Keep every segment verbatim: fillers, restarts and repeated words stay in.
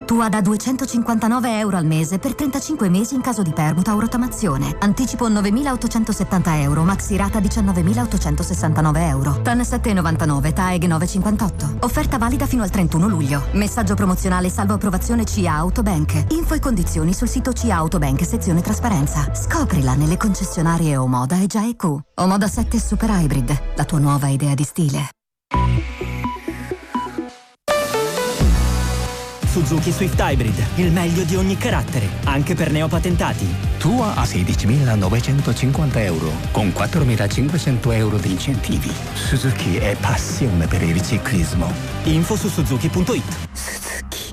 Tua da duecentocinquantanove euro al mese per trentacinque mesi in caso di permuta o rottamazione. Anticipo novemilaottocentosettanta euro, maxi rata diciannovemilaottocentosessantanove euro. T A N sette virgola novantanove, T A E G nove virgola cinquantotto. Offerta valida fino al trentuno luglio. Messaggio promozionale salvo approvazione C A Autobank. Info e condizioni sul sito C A Autobank sezione trasparenza. Scoprila nelle concessionarie Omoda e Gia e Q. Omoda sette Super Hybrid, la tua nuova idea di stile. Suzuki Swift Hybrid, il meglio di ogni carattere, anche per neopatentati. Tua a sedicimilanovecentocinquanta euro, con quattromilacinquecento euro di incentivi. Suzuki è passione per il ciclismo. Info su suzuki punto it. Suzuki.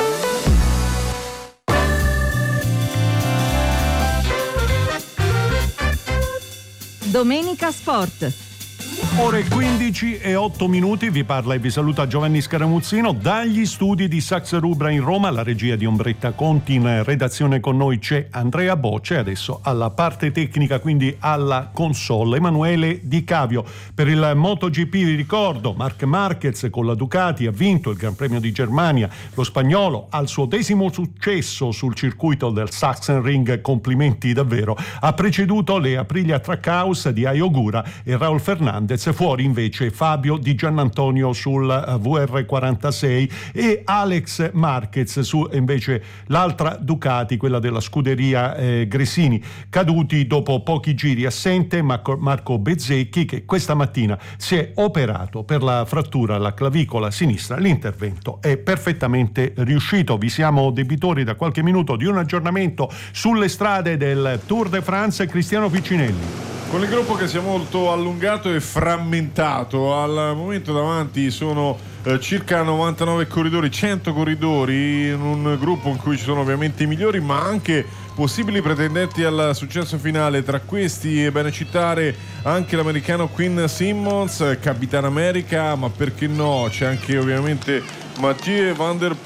Domenica Sport. Ore quindici e otto minuti, vi parla e vi saluta Giovanni Scaramuzzino dagli studi di Sax Rubra in Roma, la regia di Ombretta Conti. In redazione con noi c'è Andrea Bocce, adesso alla parte tecnica, quindi alla console, Emanuele Di Cavio. Per il MotoGP vi ricordo, Marc Marquez con la Ducati ha vinto il Gran Premio di Germania, lo spagnolo al suo decimo successo sul circuito del Sachsenring, complimenti davvero, ha preceduto le Aprilia Trackhouse di Ayogura e Raul Fernandez. Fuori invece Fabio Di Giannantonio sul V R quarantasei e Alex Marquez su invece l'altra Ducati, quella della scuderia eh, Gresini, caduti dopo pochi giri. Assente Marco, Marco Bezzecchi, che questa mattina si è operato per la frattura alla clavicola sinistra. L'intervento è perfettamente riuscito. Vi siamo debitori da qualche minuto di un aggiornamento sulle strade del Tour de France. Cristiano Piccinelli. Con il gruppo che si è molto allungato e frammentato, al momento davanti sono eh, circa novantanove corridori, cento corridori in un gruppo in cui ci sono ovviamente i migliori, ma anche possibili pretendenti al successo finale. Tra questi è bene citare anche l'americano Quinn Simmons, Capitano America, ma perché no, c'è anche ovviamente Mathieu Van Der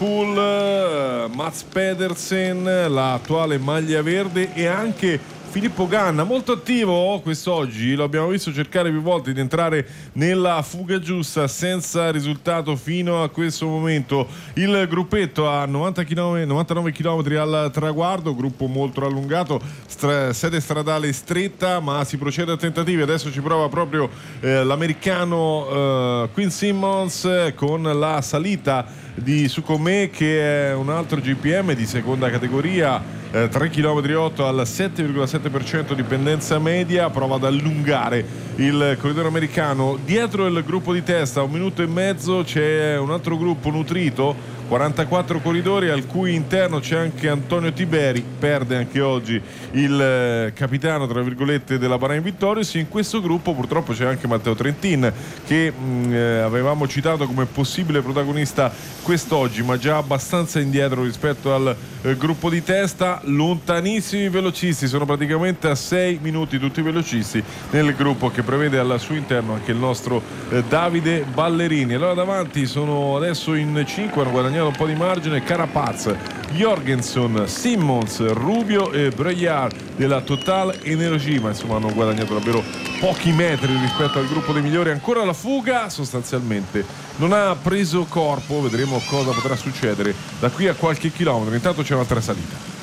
Poel, Mats Pedersen, l'attuale maglia verde, e anche Filippo Ganna, molto attivo quest'oggi, lo abbiamo visto cercare più volte di entrare nella fuga giusta, senza risultato fino a questo momento. Il gruppetto ha novanta chilometri, novantanove chilometri al traguardo, gruppo molto allungato, stra- sede stradale stretta, ma si procede a tentativi. Adesso ci prova proprio eh, l'americano eh, Quinn Simmons con la salita di Sukhumé, che è un altro G P M di seconda categoria, eh, tre chilometri e otto al sette virgola sette per cento di pendenza media, prova ad allungare il corridore americano. Dietro il gruppo di testa, un minuto e mezzo, c'è un altro gruppo nutrito, quarantaquattro corridori, al cui interno c'è anche Antonio Tiberi, perde anche oggi il eh, capitano tra virgolette della Bahrain Victorious. In questo gruppo purtroppo c'è anche Matteo Trentin, che mh, eh, avevamo citato come possibile protagonista quest'oggi, ma già abbastanza indietro rispetto al eh, gruppo di testa. Lontanissimi i velocisti, sono praticamente a sei minuti tutti i velocisti nel gruppo, che prevede al suo interno anche il nostro eh, Davide Ballerini. Allora davanti sono adesso in cinque, hanno guadagnato un po' di margine: Carapaz, Jorgensen, Simmons, Rubio e Breillard della Total Energy, ma insomma hanno guadagnato davvero pochi metri rispetto al gruppo dei migliori. Ancora la fuga, sostanzialmente non ha preso corpo, vedremo cosa potrà succedere da qui a qualche chilometro. Intanto c'è un'altra salita.